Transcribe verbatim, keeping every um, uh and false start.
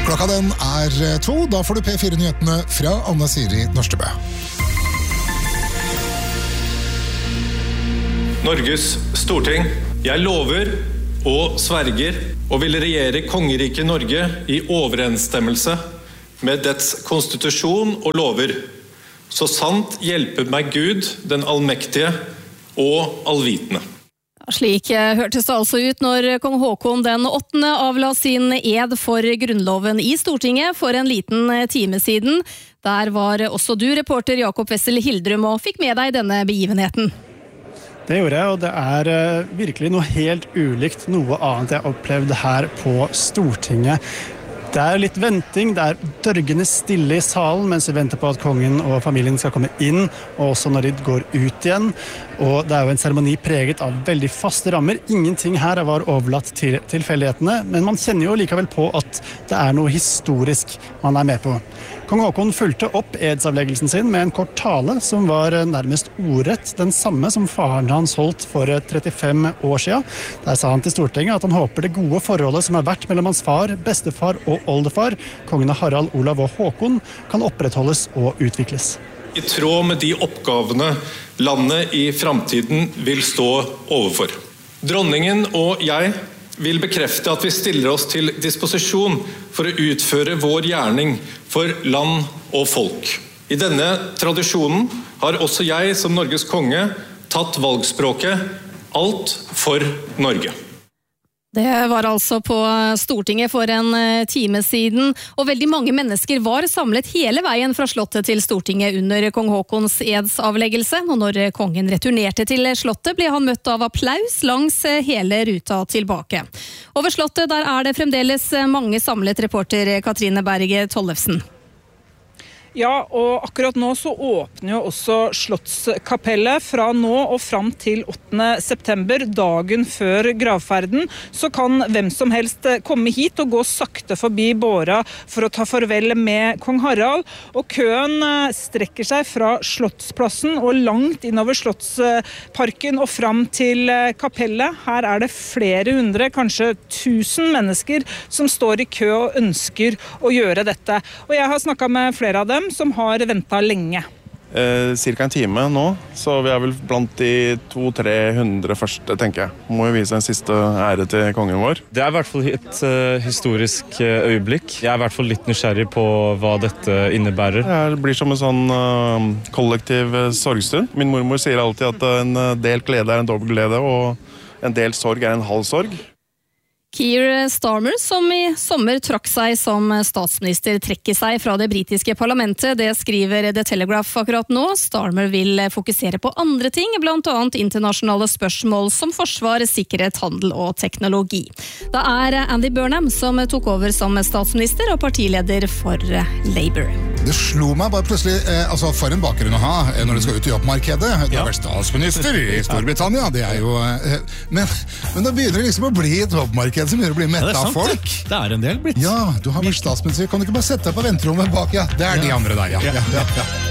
Klokka den er to, da får du P fire-nyhetene fra Anna Siri Norstebø. Norges Storting, jeg lover og sverger og vil regjere kongeriket Norge i overensstemmelse med dets konstitusjon og lover, så sant hjelper meg Gud, den allmektige og allvitende. Slik hørtes det altså ut når kong Håkon den åttende avla sin ed for grunnloven i Stortinget for en liten time siden. Der var også du, reporter Jakob Wessel Hildrum, og fikk med deg denne begivenheten. Det gjorde jeg, og det er virkelig noe helt ulikt noe annet jeg opplevde her på Stortinget. Det er litt venting, det er dørgende stille i salen mens vi venter på at kongen og familien skal komme inn, og også når de går ut igjen. Og det er jo en seremoni preget av veldig faste rammer. Ingenting her var overlatt til tilfeldighetene, men man kjenner jo likevel på at det er noe historisk man er med på. Kong Håkon fulgte opp edsavleggelsen sin med en kort tale som var nærmest ordrett den samme som faren hans holdt for trettifem år siden. Der sa han til Stortinget at han håper det gode forholdet som har vært mellom hans far, bestefar og oldefar, kongene Harald, Olav og Håkon, kan opprettholdes og utvikles. I tråd med de oppgavene landet i fremtiden vil stå overfor. Dronningen og jeg vil bekrefte at vi stiller oss til disposisjon for å utføre vår gjerning for land og folk. I denne tradisjonen har også jeg som Norges konge tatt valgspråket alt for Norge. Det var altså på Stortinget for en time siden, og veldig mange mennesker var samlet hele veien fra slottet til Stortinget under kong Håkons edsavleggelse, og når kongen returnerte til slottet ble han møtt av applaus langs hele ruta tilbake. Over slottet der er det fremdeles mange samlet, reporter Katrine Berge Tollefsen. Ja, og akkurat nå så åpner jo også Slottskapellet fra nå og fram til åttende september, dagen før gravferden. Så kan hvem som helst komme hit og gå sakte forbi båra for å ta farvel med kong Harald. Og køen strekker seg fra Slottsplassen og langt innover Slottsparken og fram til kapellet. Her er det flere hundre, kanskje tusen mennesker som står i kø og ønsker å gjøre dette. Og jeg har snakket med flere av dem som har ventet lenge. Eh, cirka en time nå, så vi er vel blant de to-tre hundre første, tenker jeg. Må jo vise en siste ære til kongen vår. Det er i hvert fall et uh, historisk uh, øyeblikk. Jeg er i hvert fall litt nysgjerrig på hva dette innebærer. Det blir som en sånn uh, kollektiv uh, sorgstund. Min mormor sier alltid at uh, en del glede er en dobbelt glede, og en del sorg er en halv sorg. Keir Starmer, som i sommer trakk seg som statsminister, trekker seg fra det britiske parlamentet. Det skriver The Telegraph akkurat nå. Starmer vil fokusere på andre ting, blant annet internasjonale spørsmål som forsvar, sikkerhet, handel og teknologi. Det er Andy Burnham som tok over som statsminister og partileder for Labour. Det slo meg bare plutselig, eh, altså for en bakgrunn å ha når du skal ut i jobbmarkedet. Du har vært statsminister i Storbritannia, det er jo... Eh, men, men da begynner det liksom å bli et jobbmarked som begynner å bli mett av folk. Det er en del blitt. Ja, du har vært statsminister, kan du ikke bare sette deg på venterommet bak? Ja, det er de andre der, ja. ja, ja, ja.